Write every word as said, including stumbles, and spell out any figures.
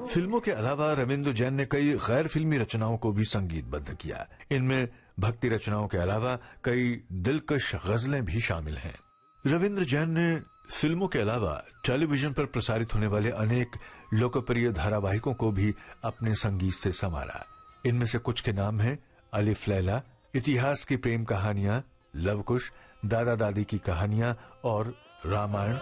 फिल्मों के अलावा रविंद्र जैन ने कई गैर फिल्मी रचनाओं को भी संगीतबद्ध किया। इनमें भक्ति रचनाओं के अलावा कई दिलकश गजलें भी शामिल हैं। रविंद्र जैन ने फिल्मों के अलावा टेलीविजन पर प्रसारित होने वाले अनेक लोकप्रिय धारावाहिकों को भी अपने संगीत से संवारा। इनमें से कुछ के नाम हैं अलिफ लैला, इतिहास की प्रेम कहानियां, लव कुश, दादा दादी की कहानियां और रामायण